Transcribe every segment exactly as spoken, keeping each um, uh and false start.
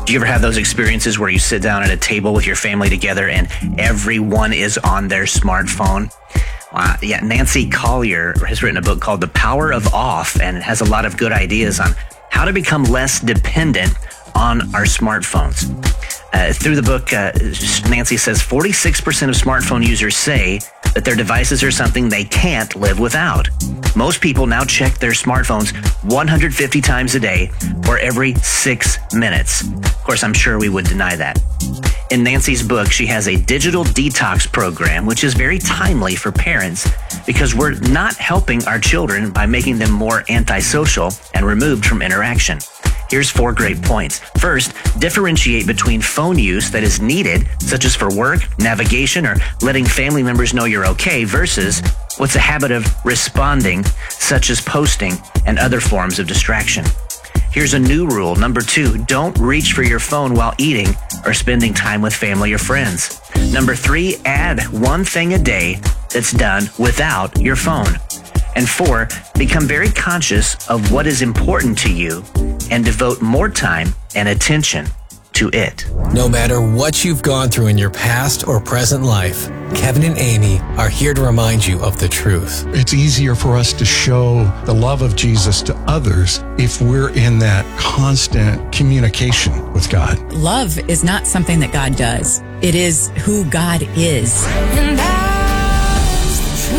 Do you ever have those experiences where you sit down at a table with your family together and everyone is on their smartphone? Uh, yeah, Nancy Collier has written a book called The Power of Off, and it has a lot of good ideas on how to become less dependent on our smartphones. Uh, through the book, uh, Nancy says forty-six percent of smartphone users say that their devices are something they can't live without. Most people now check their smartphones one hundred fifty times a day or every six minutes. Of course, I'm sure we would deny that. In Nancy's book, she has a digital detox program, which is very timely for parents because we're not helping our children by making them more antisocial and removed from interaction. Here's four great points. First, differentiate between phone use that is needed, such as for work, navigation, or letting family members know you're okay, versus what's a habit of responding, such as posting and other forms of distraction. Here's a new rule. Number two, don't reach for your phone while eating or spending time with family or friends. Number three, add one thing a day that's done without your phone. And four, become very conscious of what is important to you and devote more time and attention to it. No matter what you've gone through in your past or present life, Kevin and Amy are here to remind you of the truth. It's easier for us to show the love of Jesus to others if we're in that constant communication with God. Love is not something that God does. It is who God is. And that's the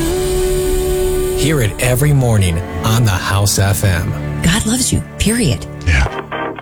truth. Hear it every morning on the House F M. God loves you, period. Yeah.